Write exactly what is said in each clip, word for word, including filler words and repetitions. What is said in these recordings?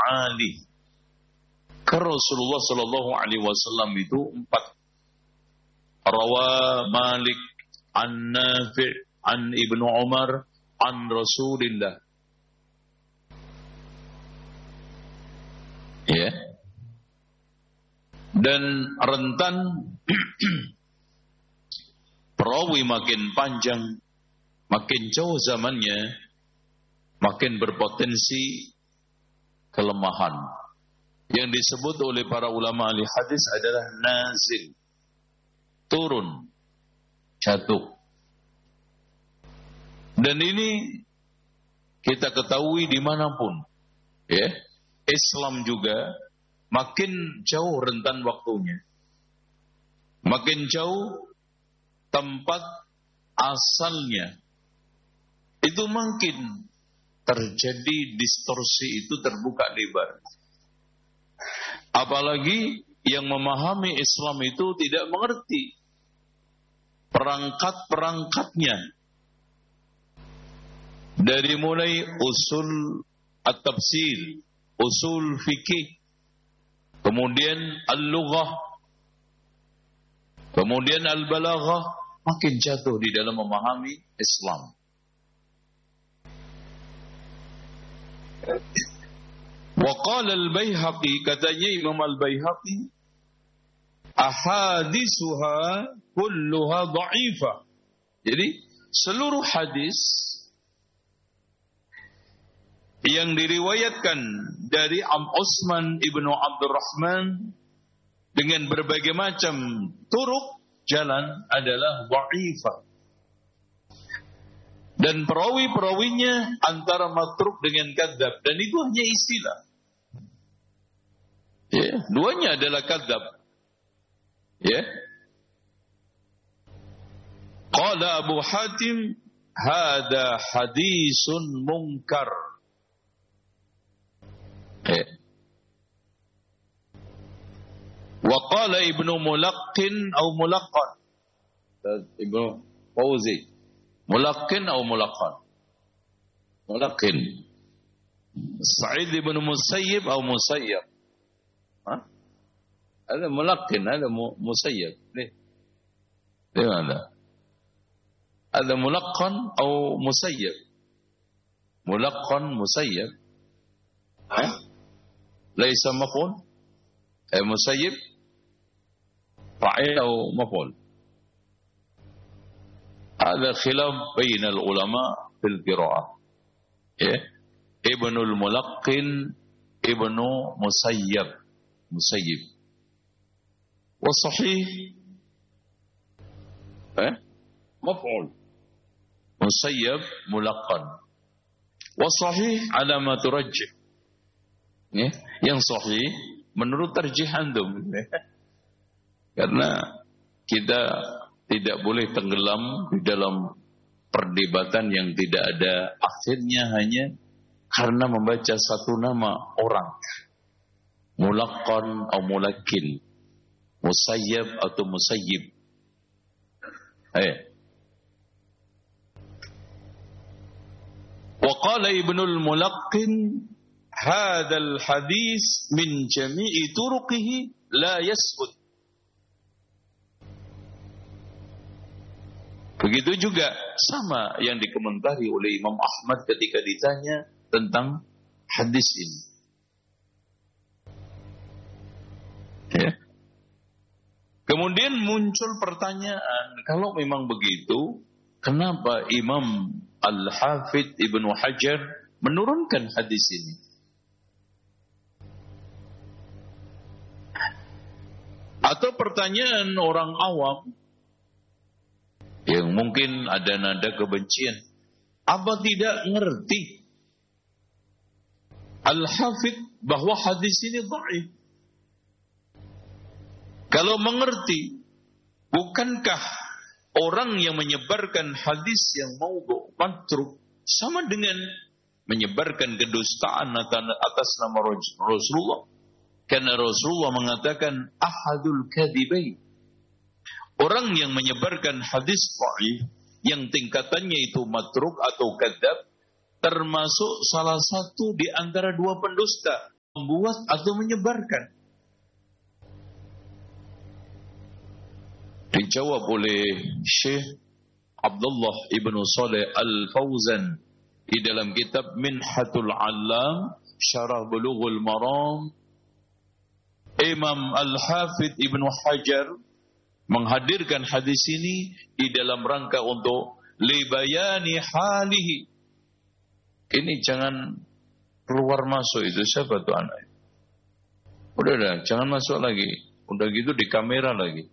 af'ali. Ke Rasulullah sallallahu alaihi wasallam itu empat. Rawa Malik an Nafi' an Ibnu Umar an Rasulillah. Ya. Dan rentan perawi makin panjang, makin jauh zamannya, makin berpotensi kelemahan. Yang disebut oleh para ulama ahli hadis adalah nazil, turun, jatuh. Dan ini kita ketahui dimanapun, ya. Islam juga makin jauh rentan waktunya, makin jauh tempat asalnya, itu makin terjadi distorsi, itu terbuka lebar. Apalagi yang memahami Islam itu tidak mengerti perangkat-perangkatnya, dari mulai usul at-tafsir, usul fikih, kemudian al-lughah, kemudian al-balaghah, makin jatuh di dalam memahami Islam. Wa qala al-Baihaqi, katanya Imam al-Baihaqi, ahaditsuha kulluha dha'ifah. Jadi seluruh hadis yang diriwayatkan dari Am Utsman ibnu Abdurrahman dengan berbagai macam turuk jalan adalah dha'ifah. Dan perawi-perawinya antara matruk dengan kadzab, dan itu hanya istilah. Ya, duanya adalah kadzab. Ya. Qala Abu Hatim, hada hadisun munkar. Ya. Wa qala Ibnu Mulaqqin atau Mulaqqan. Ibnu Fauzi. Mulaqqin atau Mulaqqan? Mulaqqin. Sa'id ibn Musayyib atau Musayyab? Ha? Ada Mulaqqin, ada Musayyab. Lih. Di mana? Ada Mulaqqan atau Musayyab? Mulaqqan, Musayyab. Ha? Laisa maf'ul? Eh, Musayyib? Fa'il atau maf'ul? Ada khilaf bainal ulama fil qira'ah. Ya. Ibnul Mulaqqin, Ibnu Musayyab, Musayyib. Wa sahih eh maf'ul. Musayyab Mulaqqan. Wa sahih ala ma turajjih. Ya, yang sahih menurut tarjih antum. Karena kita tidak boleh tenggelam di dalam perdebatan yang tidak ada akhirnya hanya karena membaca satu nama orang. Mulaqqan atau Mulaqqin, Musayyab atau Musayyib. Eh. Wa qala Ibnul Mulaqqin, hadzal hadis min jami'i turuqihi la yasbut. Begitu juga sama yang dikomentari oleh Imam Ahmad ketika ditanya tentang hadis ini. Ya. Kemudian muncul pertanyaan, kalau memang begitu, kenapa Imam Al-Hafidh Ibnu Hajar menurunkan hadis ini? Atau pertanyaan orang awam yang mungkin ada nada kebencian, apa tidak ngerti Al-Hafidh bahwa hadis ini dhaif? Kalau mengerti, bukankah orang yang menyebarkan hadis yang maudhu' matruk sama dengan menyebarkan kedustaan atas nama Rasulullah? Karena Rasulullah mengatakan ahadul kadhibain. Orang yang menyebarkan hadis dhaif yang tingkatannya itu matruk atau kadzab termasuk salah satu di antara dua pendusta. membuat atau menyebarkan. Dijawab oleh Syekh Abdullah ibn Saleh Al-Fauzan di dalam kitab Minhatul Alam Syarah Bulughul Maram. Imam Al-Hafidh Ibn Hajar menghadirkan hadis ini di dalam rangka untuk libayani halihi. Ini jangan keluar masuk itu, siapa tuh anak? Udah dah, jangan masuk lagi. Udah gitu di kamera lagi.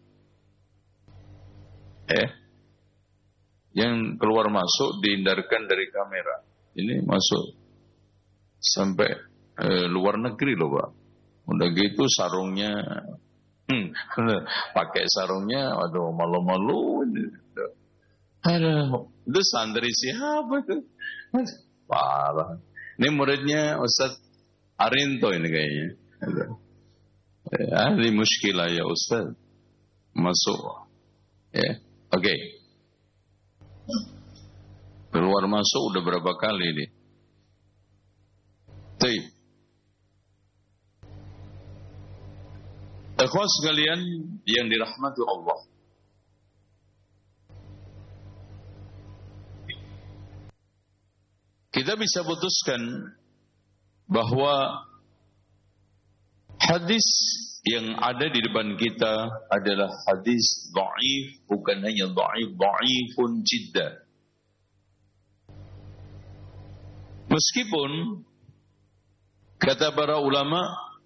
Eh, yang keluar masuk dihindarkan dari kamera. Ini masuk sampai eh, luar negeri loh Pak. Udah gitu sarungnya, hmm, pakai sarungnya, aduh malu-malu. Aduh, itu santri siapa itu? Parah. Ini muridnya Ustaz Arinto ini kayaknya. Ahli muskilah ya Ustaz. Masuk. Ya, oke. Okay. Keluar masuk udah berapa kali ini? Baik. Ikhwas sekalian yang dirahmati Allah. Kita bisa putuskan bahwa hadis yang ada di depan kita adalah hadis dhaif, bukan hanya dhaif, dhaifun jiddan. Meskipun kata para ulama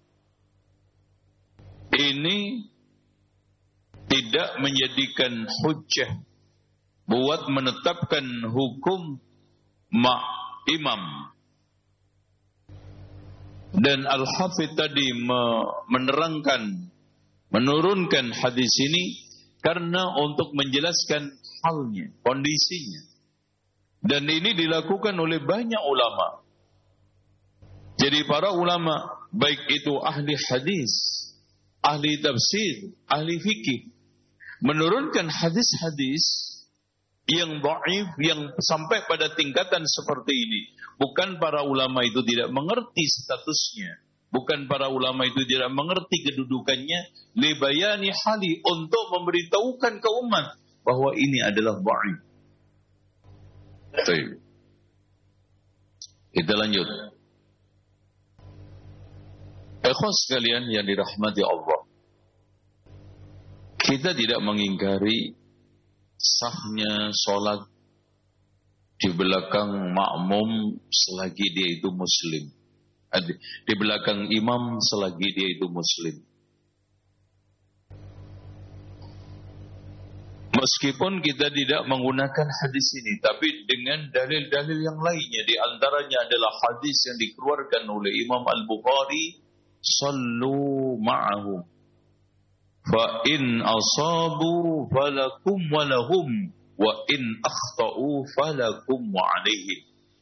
ini tidak menjadikan hujjah buat menetapkan hukum ma' imam. Dan Al-Hafidh tadi menerangkan, menurunkan hadis ini karena untuk menjelaskan halnya, kondisinya. Dan ini dilakukan oleh banyak ulama. Jadi para ulama, baik itu ahli hadis, ahli tafsir, ahli fikih, menurunkan hadis-hadis yang dhaif, yang sampai pada tingkatan seperti ini. Bukan para ulama itu tidak mengerti statusnya, bukan para ulama itu tidak mengerti kedudukannya, libayani hali, untuk memberitahukan ke umat bahwa ini adalah dhaif. Baik. Kita lanjut. Ikhwas sekalian yang dirahmati Allah. Kita tidak mengingkari sahnya solat di belakang makmum selagi dia itu muslim. Di belakang imam selagi dia itu muslim. Meskipun kita tidak menggunakan hadis ini, tapi dengan dalil-dalil yang lainnya, di antaranya adalah hadis yang dikeluarkan oleh Imam Al-Bukhari, sallu ma'ahum, fa in asabu falakum walahum, wa in akhta'u falakum wa alaihim.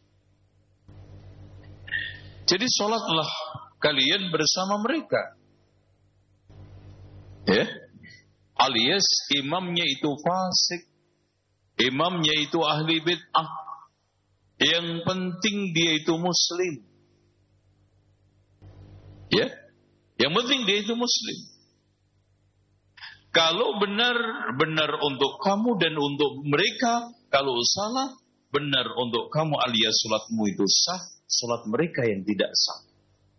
Jadi sholatlah kalian bersama mereka. Ya. Alias imamnya itu fasik, imamnya itu ahli bid'ah, yang penting dia itu muslim. Ya, yang penting dia itu muslim. Kalau benar, benar untuk kamu dan untuk mereka. Kalau salah, benar untuk kamu alias salatmu itu sah, salat mereka yang tidak sah.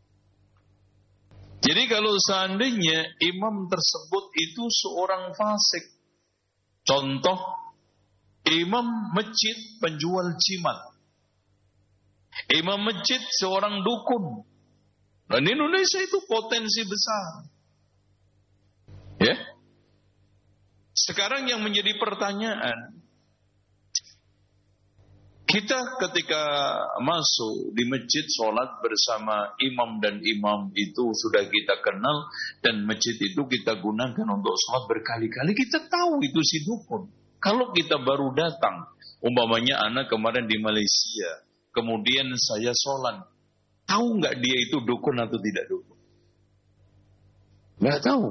Jadi kalau seandainya imam tersebut itu seorang fasik, contoh imam masjid penjual jimat, imam masjid seorang dukun, dan Indonesia itu potensi besar. Ya. Sekarang yang menjadi pertanyaan, kita ketika masuk di masjid sholat bersama imam dan imam itu sudah kita kenal, dan masjid itu kita gunakan untuk sholat berkali-kali, kita tahu itu si dukun. Kalau kita baru datang, umpamanya anak kemarin di Malaysia, kemudian saya sholat, tahu nggak dia itu dukun atau tidak dukun? Nggak tahu.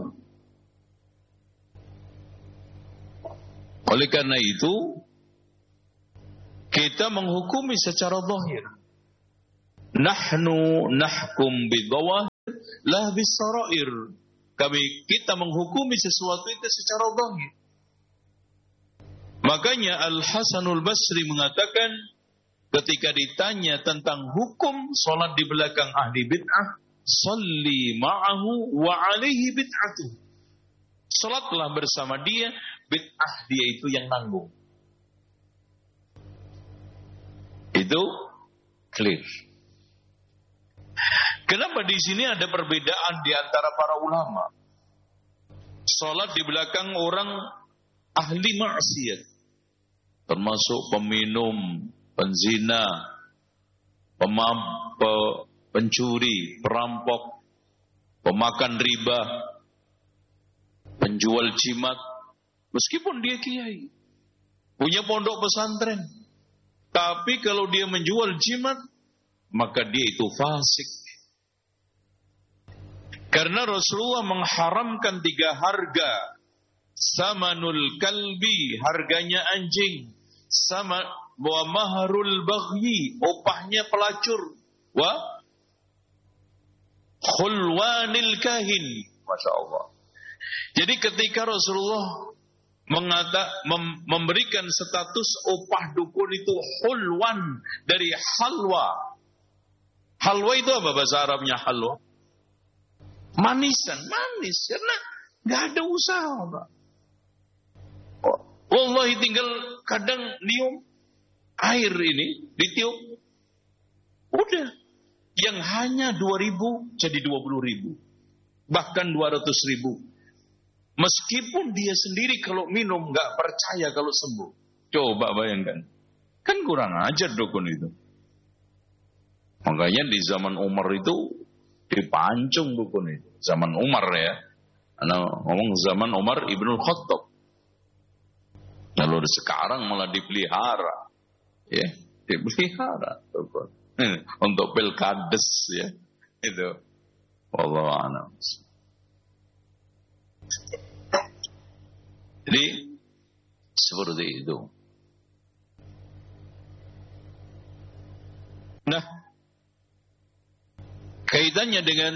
Oleh karena itu, kita menghukumi secara zahir. Nahnu nahkum bidawah la bis-sarair. Kami kita menghukumi sesuatu itu secara zahir. Makanya Al-Hasanul Basri mengatakan ketika ditanya tentang hukum salat di belakang ahli bid'ah, shalli ma'ahu wa 'alaihi bid'atuh. Salatlah bersama dia, bid'ah dia itu yang nanggung. Itu clear. Kenapa di sini ada perbedaan di antara para ulama? Salat di belakang orang ahli maksiat, termasuk peminum, penzina, pemam, pe, pencuri, perampok, pemakan riba, penjual jimat, meskipun dia kiai, punya pondok pesantren, tapi kalau dia menjual jimat, maka dia itu fasik. Karena Rasulullah mengharamkan tiga harga. Samanul kalbi, harganya anjing. Sama wa mahrul baghi, opahnya pelacur. Wa khulwanil kahin. Masya Allah. Jadi ketika Rasulullah mengata, mem, memberikan status opah dukun itu khulwan dari halwa. Halwa itu apa bahasa Arabnya halwa? Manisan, manis, karena nggak ada usaha, Pak. Wallahi tinggal kadang nium air ini ditiup, udah, yang hanya dua ribu jadi dua puluh ribu, bahkan dua ratus ribu. Meskipun dia sendiri kalau minum nggak percaya kalau sembuh. Coba bayangkan, kan kurang ajar dukun itu. Makanya di zaman Umar itu dipancung dukun itu. Zaman Umar ya. Ana ngomong zaman Umar Ibnul Khattab. Lalu sekarang malah dipelihara. Ya, dipelihara dukun. Untuk pilkades ya. Itu. Wallahu a'lam. Jadi seperti itu. Nah, kaitannya dengan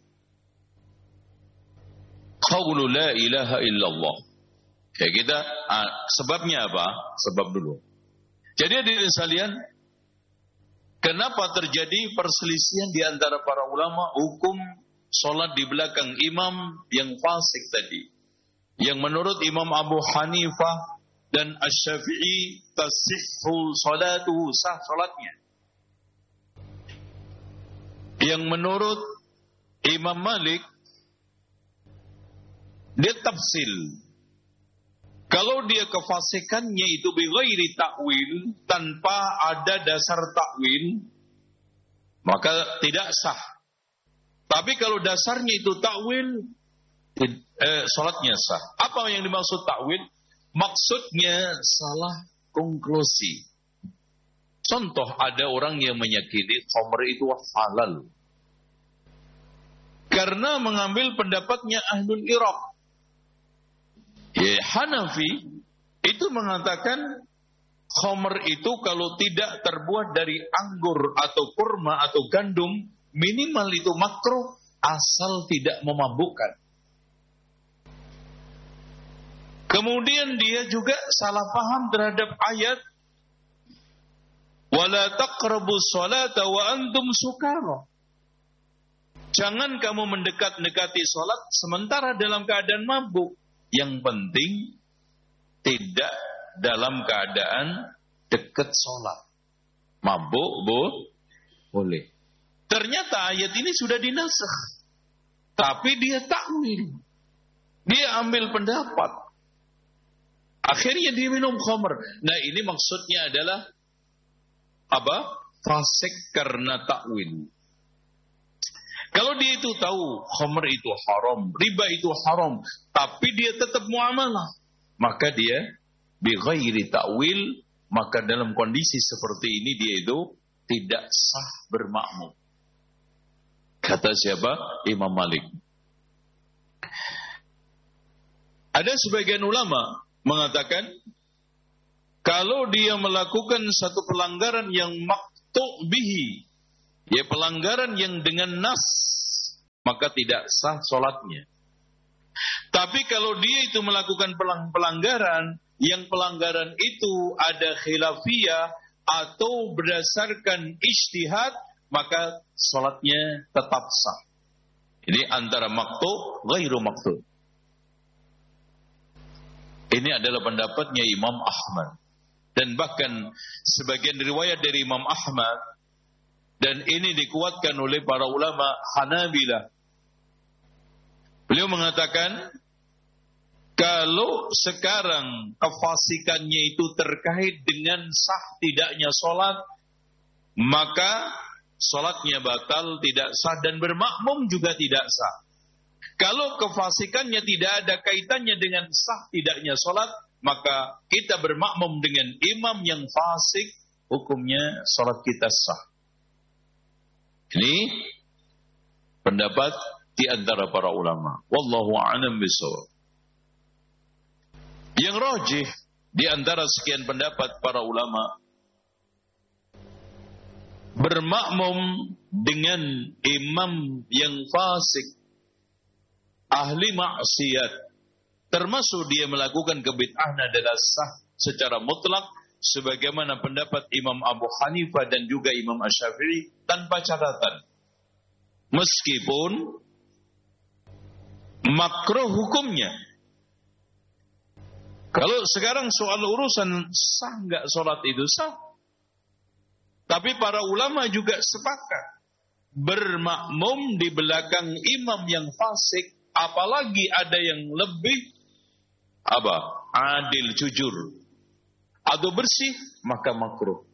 qaulu la ilaha illallah. Ya kita, ah, sebabnya apa? Sebab dulu. Jadi hadirin sekalian, kenapa terjadi perselisihan di antara para ulama hukum salat di belakang imam yang fasik tadi? Yang menurut Imam Abu Hanifah dan Asy-Syafi'i tasihhu salatuhu, sah salatnya. Yang menurut Imam Malik dia tafsil. Kalau dia kefasikannya itu bighairi ta'wil, tanpa ada dasar ta'wil, maka tidak sah. Tapi kalau dasarnya itu ta'wil, eh, salatnya sah. Apa yang dimaksud ta'wil? Maksudnya salah konklusi. Contoh, ada orang yang meyakini khamr itu halal karena mengambil pendapatnya Ahlul Iraq. Ya, Hanafi itu mengatakan khamr itu kalau tidak terbuat dari anggur atau kurma atau gandum, minimal itu makruh asal tidak memabukkan. Kemudian dia juga salah paham terhadap ayat wala taqrabus salata wa antum sukara. Jangan kamu mendekat-dekati salat sementara dalam keadaan mabuk. Yang penting tidak dalam keadaan dekat salat. Mabuk bu, boleh. Ternyata ayat ini sudah dinasakh. Tapi dia takwil. Dia ambil pendapat. Akhirnya dia minum khamr. Nah, ini maksudnya adalah apa? Fasik karena takwil. Kalau dia itu tahu khamr itu haram, riba itu haram, tapi dia tetap muamalah, maka dia bighairi ta'wil, maka dalam kondisi seperti ini dia itu tidak sah bermakmum. Kata siapa? Imam Malik. Ada sebagian ulama mengatakan kalau dia melakukan satu pelanggaran yang maqtu' bihi, ya pelanggaran yang dengan nas maka tidak sah sholatnya. Tapi kalau dia itu melakukan pelanggaran, yang pelanggaran itu ada khilafiyah atau berdasarkan ijtihad, maka sholatnya tetap sah. Ini antara maktu, ghairu maktu. Ini adalah pendapatnya Imam Ahmad. Dan bahkan sebagian riwayat dari Imam Ahmad, dan ini dikuatkan oleh para ulama Hanabilah. Beliau mengatakan, kalau sekarang kefasikannya itu terkait dengan sah tidaknya sholat, maka sholatnya batal, tidak sah, dan bermakmum juga tidak sah. Kalau kefasikannya tidak ada kaitannya dengan sah tidaknya sholat, maka kita bermakmum dengan imam yang fasik, hukumnya sholat kita sah. Ini pendapat di antara para ulama. Wallahu a'lam bishawab. Yang rajih di antara sekian pendapat para ulama, bermakmum dengan imam yang fasik, ahli maksiat, termasuk dia melakukan kebid'ahan adalah sah secara mutlak, sebagaimana pendapat Imam Abu Hanifah dan juga Imam Asy-Syafi'i tanpa catatan. Meskipun makruh hukumnya. Kalau sekarang soal urusan sah enggak sholat itu sah. Tapi para ulama juga sepakat bermakmum di belakang imam yang fasik, apalagi ada yang lebih apa? Adil, jujur atau bersih, maka makruh.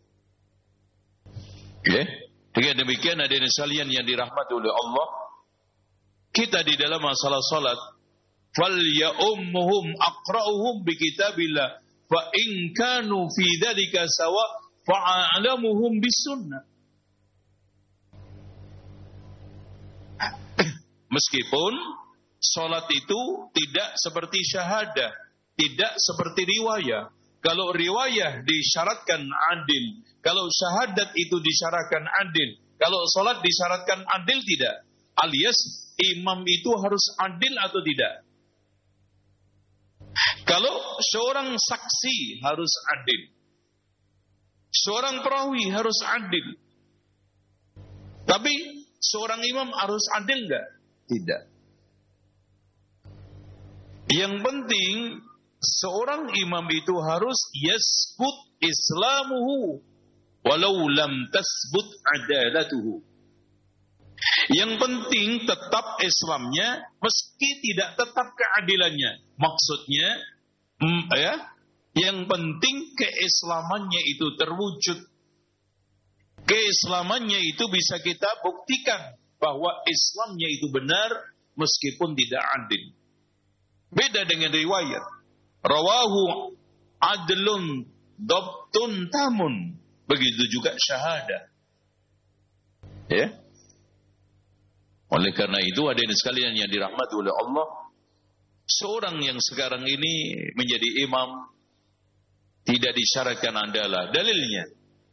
Oke. Okay. Dengan demikian hadirin sekalian yang dirahmati oleh Allah, kita di dalam masalah salat, fal ya'ummuhum aqra'uhum bi kitabillah fa in kanu fi dzalika sawa fa'alamuhum bisunnah. Meskipun salat itu tidak seperti syahadah, tidak seperti riwayah. Kalau riwayah disyaratkan adil, kalau syahadat itu disyaratkan adil, kalau salat disyaratkan adil tidak. Alias imam itu harus adil atau tidak. Kalau seorang saksi harus adil, seorang perawi harus adil. Tapi seorang imam harus adil enggak? Tidak. Yang penting seorang imam itu harus yasbut islamuhu walau lam tasbut adalatuhu. Yang penting tetap Islamnya meski tidak tetap keadilannya. Maksudnya mm, ya, yang penting keislamannya itu terwujud. Keislamannya itu bisa kita buktikan bahwa Islamnya itu benar meskipun tidak adil. Beda dengan riwayat. Rawahu adlun dabtun tamun. Begitu juga syahadah. Ya. Oleh karena itu hadirin sekalian yang dirahmati oleh Allah, seorang yang sekarang ini menjadi imam tidak disyaratkan adalah dalilnya.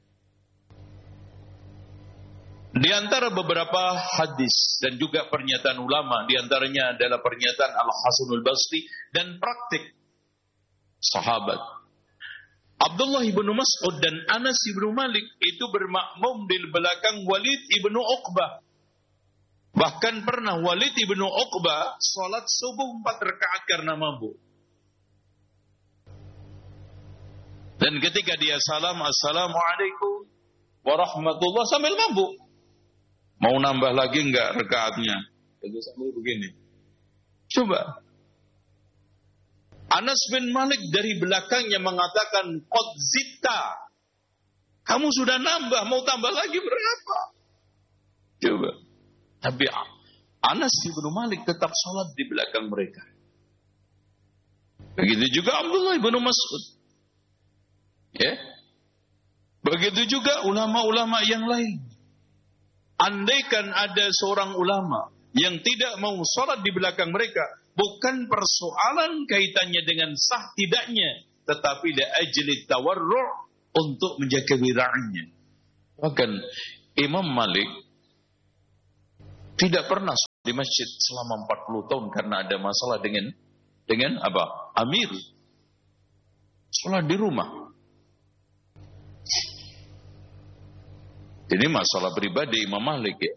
Di antara beberapa hadis dan juga pernyataan ulama, di antaranya adalah pernyataan Al-Hasanul Basri dan praktik sahabat. Abdullah ibnu Mas'ud dan Anas ibnu Malik itu bermakmum di belakang Walid ibnu Uqbah. Bahkan pernah Walid ibnu Uqbah salat subuh empat rakaat karena mabuk. Dan ketika dia salam, Assalamualaikum warahmatullah, sambil mabuk. Mau nambah lagi enggak rakaatnya? Jadi sambil begini. Coba. Anas bin Malik dari belakangnya mengatakan, qad zitta. Kamu sudah nambah, mau tambah lagi berapa? Coba. Tapi Anas bin Malik tetap sholat di belakang mereka. Begitu juga Abdullah bin Mas'ud. Ya. Begitu juga ulama-ulama yang lain. Andaikan ada seorang ulama yang tidak mau sholat di belakang mereka, bukan persoalan kaitannya dengan sah tidaknya, tetapi la ajli tawarru' untuk menjaga wira'nya. Bahkan Imam Malik tidak pernah di masjid selama empat puluh tahun karena ada masalah dengan dengan apa? Amir. Sholat di rumah. Ini masalah pribadi Imam Malik ya.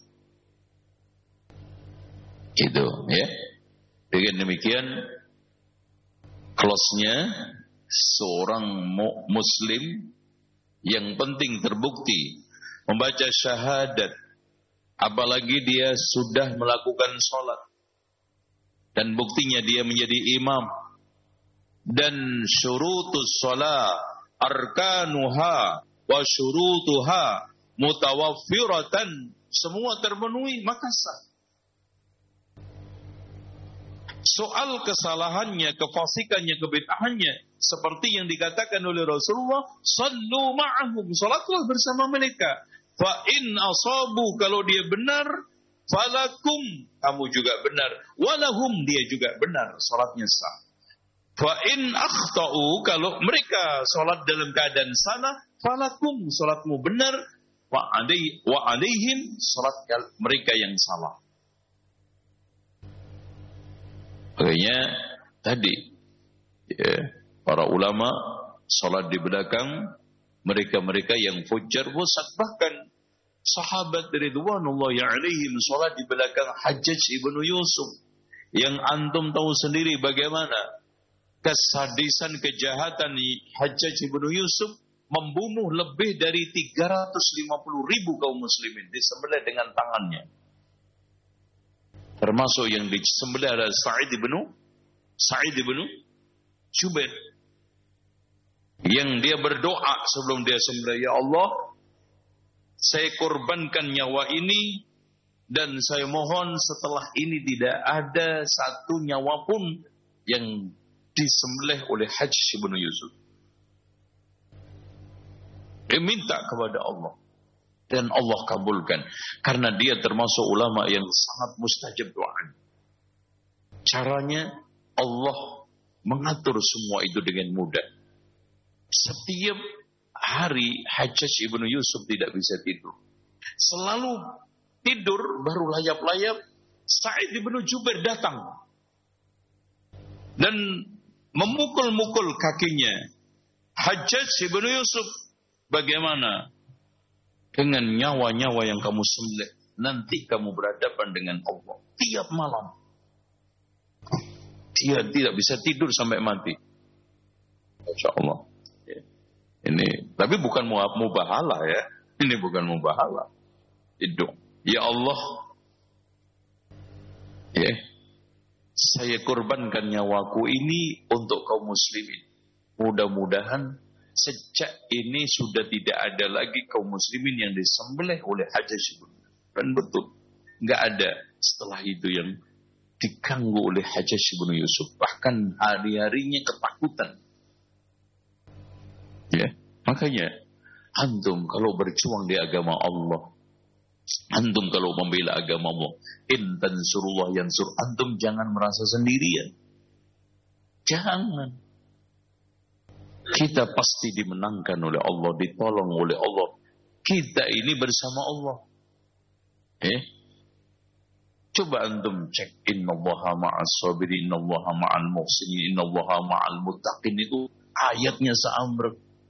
Gitu ya. Dengan demikian close-nya seorang muslim yang penting terbukti membaca syahadat, apalagi dia sudah melakukan sholat dan buktinya dia menjadi imam, dan syurutus sholat arkanuha wa syurutuha mutawaffiratan, semua terpenuhi, maka sah. Soal kesalahannya, kefasikannya, kebid'ahannya, seperti yang dikatakan oleh Rasulullah, sallu ma'ahum, salatlah bersama mereka. Fa in asabu, kalau dia benar, falakum, kamu juga benar. Walahum, dia juga benar, salatnya sah. Fa in akhta'u, kalau mereka salat dalam keadaan salah, falakum, salatmu benar. Wa alaihim, salat mereka yang salah. Makanya tadi ya, para ulama salat di belakang mereka-mereka yang fujar wasat, bahkan sahabat ridwanullahi alaihim salat di belakang Hajjaj ibnu Yusuf, yang antum tahu sendiri bagaimana kesadisan kejahatan Hajjaj ibnu Yusuf, membunuh lebih dari tiga ratus lima puluh ribu kaum muslimin disembelih dengan tangannya. Termasuk yang disembelih adalah Sa'id ibnu Sa'id ibnu Jubair, yang dia berdoa sebelum dia sembelih, ya Allah, saya korbankan nyawa ini, dan saya mohon setelah ini tidak ada satu nyawa pun yang disembelih oleh Hajjaj ibnu Yusuf. Dia minta kepada Allah, dan Allah kabulkan, karena dia termasuk ulama yang sangat mustajab doa. Caranya Allah mengatur semua itu dengan mudah. Setiap hari Hajjaj ibnu Yusuf tidak bisa tidur. Selalu tidur baru layap-layap Sa'id ibnu Jubair datang dan memukul-mukul kakinya. Hajjaj ibnu Yusuf, bagaimana dengan nyawa-nyawa yang kamu sembelih? Nanti kamu berhadapan dengan Allah tiap malam. Dia tidak bisa tidur sampai mati. Masya Allah. Ini, tapi bukan mubahalah ya. Ini bukan mubahalah. Itu. Ya Allah, ya, saya korbankan nyawaku ini untuk kaum muslimin. Mudah-mudahan sejak ini sudah tidak ada lagi kaum muslimin yang disembelih oleh Hajjaj ibnu Yusuf. Dan betul, nggak ada setelah itu yang diganggu oleh Hajjaj ibnu Yusuf. Bahkan hari-harinya ketakutan. Ya, makanya antum kalau berjuang di agama Allah, antum kalau membela agama Allah, in tansurullah yansur, antum jangan merasa sendirian. Jangan. Kita pasti dimenangkan oleh Allah, ditolong oleh Allah. Kita ini bersama Allah. Eh? Coba antum cek, innallaha ma'as sabirin, innallaha ma'al muhsinin, innallaha ma'al muttaqin, itu ayatnya seamrek.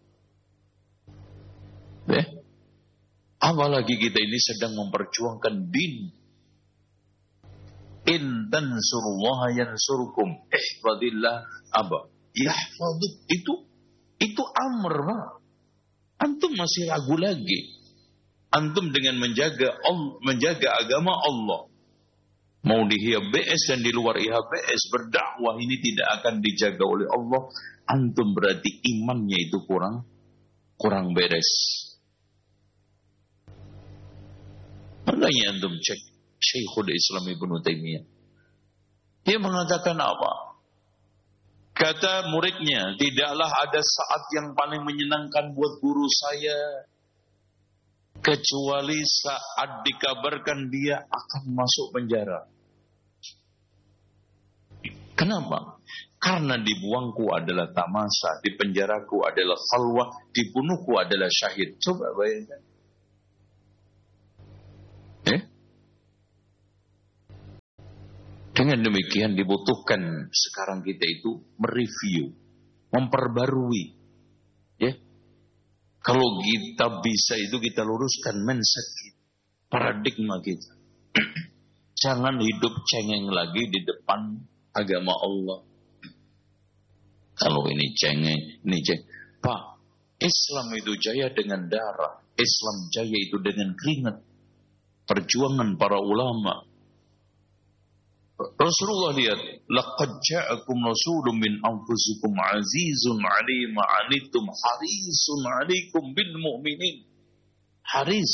Eh? Apalagi kita ini sedang memperjuangkan din. In tansurullaha yansurkum, ihfadillah aba yahfaduk, itu itu amr, Pak. Antum masih ragu lagi. Antum dengan menjaga menjaga agama Allah, mau di I H B S dan di luar I H B S berdakwah, ini tidak akan dijaga oleh Allah. Antum berarti imannya itu kurang kurang beres. Makanya antum cek Syekhul Islam Ibnu Taimiyah. Dia mengatakan apa? Kata muridnya, tidaklah ada saat yang paling menyenangkan buat guru saya kecuali saat dikabarkan dia akan masuk penjara. Kenapa? Karena dibuangku adalah tamasa, di penjaraku adalah khalwah, dibunuhku adalah syahid. Coba bayangkan. Eh? Dengan demikian dibutuhkan sekarang kita itu mereview, memperbarui. Ya. Kalau kita bisa itu kita luruskan mindset kita, paradigma kita. Jangan hidup cengeng lagi di depan agama Allah. Kalau ini cengeng, ini cengeng. Pak, Islam itu jaya dengan darah. Islam jaya itu dengan keringat. Perjuangan para ulama. Rasulullah lihat, laqad ja'akum rasulun min anfusikum azizun 'alaihi ma 'anittum harisun 'alaikum bil mu'minin. Haris.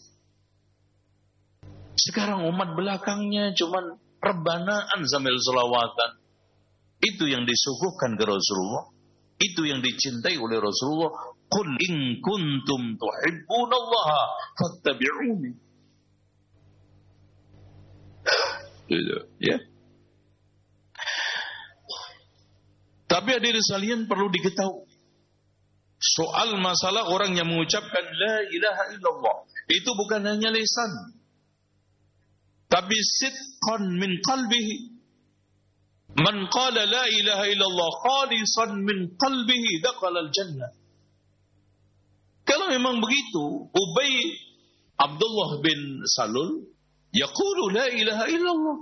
Sekarang umat belakangnya cuman rebanaan sambil selawatan. Itu yang disuguhkan ke Rasulullah. Itu yang dicintai oleh Rasulullah. Qul in kuntum tuhibbunallaha fattabi'uni. Ya. Tapi hadirin sekalian perlu diketahui soal masalah orang yang mengucapkan la ilaha illallah itu bukan hanya lisan, tapi sidqan min qalbihi. Man qala la ilaha illallah khalisan min qalbihi dakhala al-jannah. Kalau memang begitu, Ubay Abdullah bin Salul yaqulu la ilaha illallah.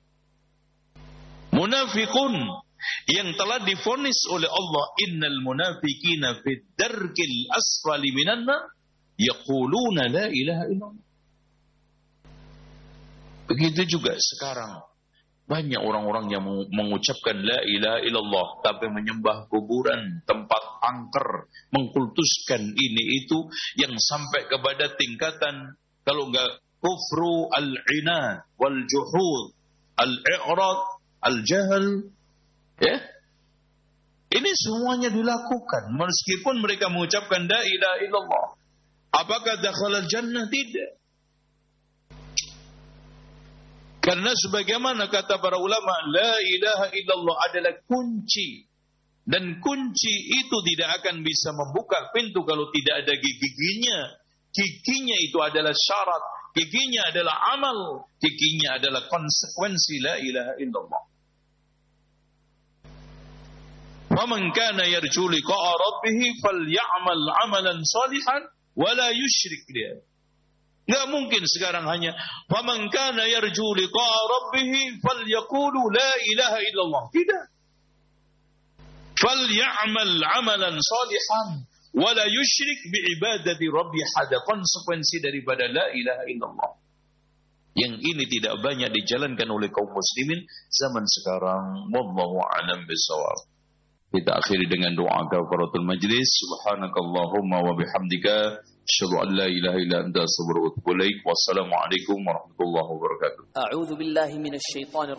Munafiqun yang telah divonis oleh Allah, innal munafiqina fid darkil asfali minan nar yaquluna la ilaha illallah. Begitu juga sekarang banyak orang-orang yang mengucapkan la ilaha illallah tapi menyembah kuburan, tempat angker, mengkultuskan ini itu yang sampai kepada tingkatan kalau enggak kufru al-inad wal juhud, al-i'rad, al-jahl. Ya. Ini semuanya dilakukan meskipun mereka mengucapkan la ilaha illallah. Apakah dakhala al-jannah? Tidak. Karena sebagaimana kata para ulama, la ilaha illallah adalah kunci. Dan kunci itu tidak akan bisa membuka pintu kalau tidak ada giginya. Giginya itu adalah syarat. Giginya adalah amal. Giginya adalah konsekuensi la ilaha illallah. وَمَنْ كَانَ يَرْجُو لِقَاءَ رَبِّهِ فَلْيَعْمَلْ عَمَلًا صَالِحًا وَلَا يُشْرِكْ بِهِ. Enggak mungkin sekarang hanya وَمَنْ كَانَ يَرْجُو لِقَاءَ رَبِّهِ فَلْيَقُولُ لَا إِلَهَ إِلَّا اللَّهِ. Tidak. فَلْيَعْمَلْ عَمَلًا صَالِحًا وَلَا يُشْرِكْ بِعِبَادَةِ رَبِّهِ حَدَ. Konsekuensi daripada la ilaha illallah yang ini tidak banyak dijalankan oleh kaum muslimin zaman sekarang. Wallahu a'lam bishawab. Kita akhiri dengan doa kafaratul majlis. Subhanakallahumma wa bihamdika asyhadu an la ilaha illa anta astaghfiruka wa atubu ilaik. Wassalamualaikum warahmatullahi wabarakatuh. A'udzu billahi minasy syaithanir